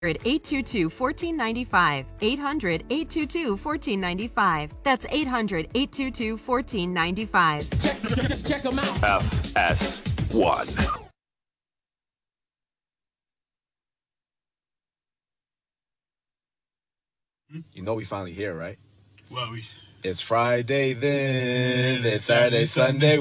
822-1495. 800-822-1495. That's 800-822-1495. Check them out. FS1. You know we finally here, right? Well, It's Friday then, it's Saturday, Sunday.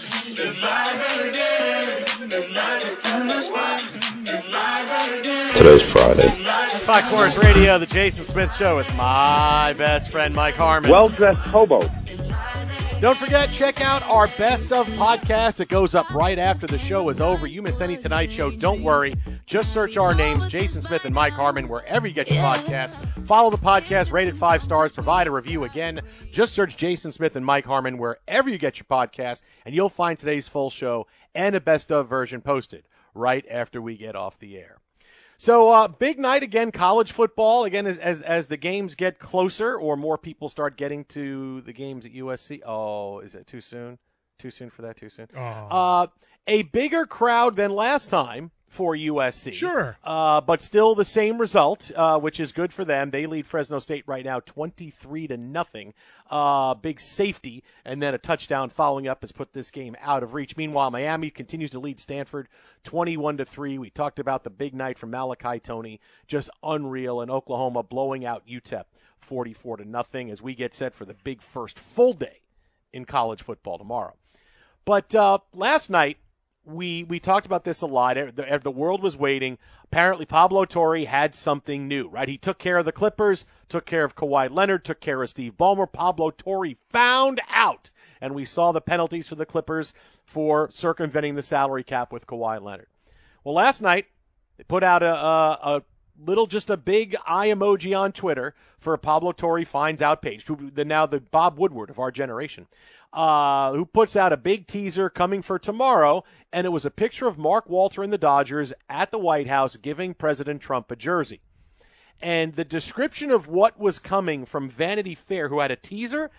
Today's Friday. Fox Sports Radio, the Jason Smith Show with my best friend Mike Harmon. Well-dressed hobo. Don't forget, check out our Best of podcast. It goes up right after the show is over. You miss any Tonight Show, don't worry. Just search our names, Jason Smith and Mike Harmon, wherever you get your podcast. Follow the podcast, rate it 5 stars, provide a review. Again, just search Jason Smith and Mike Harmon wherever you get your podcast, and you'll find today's full show and a Best of version posted right after we get off the air. So, big night again, college football. Again, as the games get closer or more people start getting to the games at USC. Oh, is it too soon? Too soon for that? Too soon? Oh. A bigger crowd than last time for USC. Sure. But still the same result, which is good for them. They lead Fresno State right now 23-0. Big safety, and then a touchdown following up has put this game out of reach. Meanwhile, Miami continues to lead Stanford 21-3. We talked about the big night from Malachi Toney, just unreal, and Oklahoma blowing out UTEP 44-0 as we get set for the big first full day in college football tomorrow. But last night, we talked about this a lot. The world was waiting. Apparently, Pablo Torre had something new, right? He took care of the Clippers, took care of Kawhi Leonard, took care of Steve Ballmer. Pablo Torre found out, and we saw the penalties for the Clippers for circumventing the salary cap with Kawhi Leonard. Well, last night, they put out a big eye emoji on Twitter for a Pablo Torre finds out page, now the Bob Woodward of our generation, who puts out a big teaser coming for tomorrow, and it was a picture of Mark Walter and the Dodgers at the White House giving President Trump a jersey. And the description of what was coming from Vanity Fair, who had a teaser,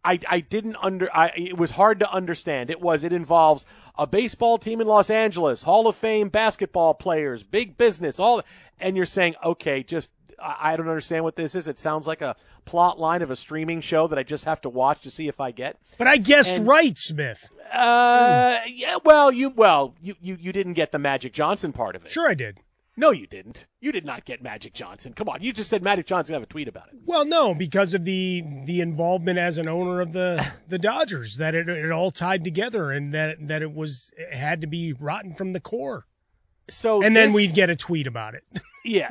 it was hard to understand. It involves a baseball team in Los Angeles, Hall of Fame basketball players, big business, and you're saying, okay, I don't understand what this is. It sounds like a plot line of a streaming show that I just have to watch to see if I get. But I guessed right, Smith. Yeah. Well, you didn't get the Magic Johnson part of it. Sure, I did. No, you didn't. You did not get Magic Johnson. Come on, you just said Magic Johnson have a tweet about it. Well, no, because of the involvement as an owner of the Dodgers, that it all tied together, and that it had to be rotten from the core. Then we'd get a tweet about it. Yeah.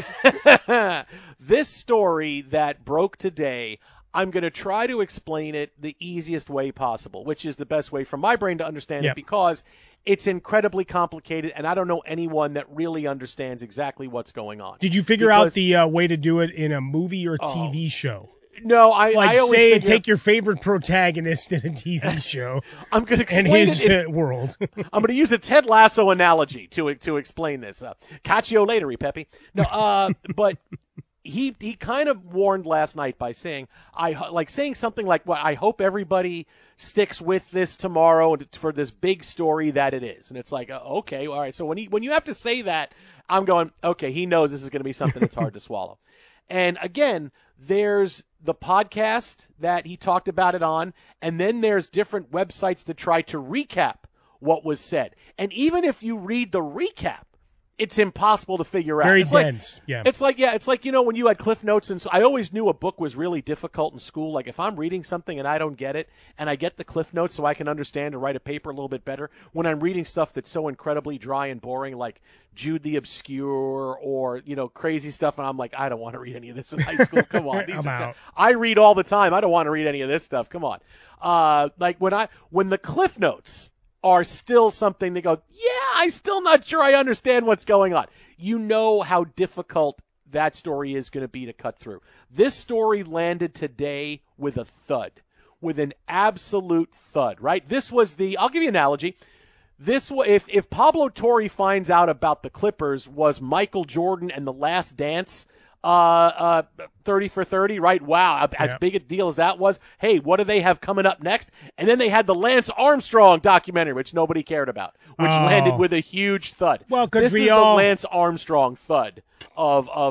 This story that broke today, I'm going to try to explain it the easiest way possible, which is the best way for my brain to understand it, because it's incredibly complicated, and I don't know anyone that really understands exactly what's going on. Did you figure out the way to do it in a movie or TV show? No, I always take your favorite protagonist in a TV show. I'm going to explain in his world. I'm going to use a Ted Lasso analogy to explain this. Catch you later, Pepe. No, but he kind of warned last night by saying something like, "What I hope everybody sticks with this tomorrow for this big story that it is." And it's like, okay, all right. So when you have to say that, I'm going, okay, he knows this is going to be something that's hard to swallow. And again, there's the podcast that he talked about it on, and then there's different websites that try to recap what was said. And even if you read the recap, it's impossible to figure out. Very dense. It's like when you had Cliff Notes, and so I always knew a book was really difficult in school. Like if I'm reading something and I don't get it, and I get the Cliff Notes so I can understand and write a paper a little bit better. When I'm reading stuff that's so incredibly dry and boring, like Jude the Obscure or crazy stuff, and I'm like, I don't want to read any of this in high school. Come on, I read all the time. I don't want to read any of this stuff. Come on, when the Cliff Notes are still something they go, I'm still not sure I understand what's going on. You know how difficult that story is going to be to cut through. This story landed today with a thud, with an absolute thud, right? I'll give you an analogy. If Pablo Torre finds out about the Clippers was Michael Jordan and The Last Dance 30 for 30, right? Wow, as big a deal as that was. Hey, what do they have coming up next? And then they had the Lance Armstrong documentary, which nobody cared about, which landed with a huge thud. Well, because this is the Lance Armstrong thud of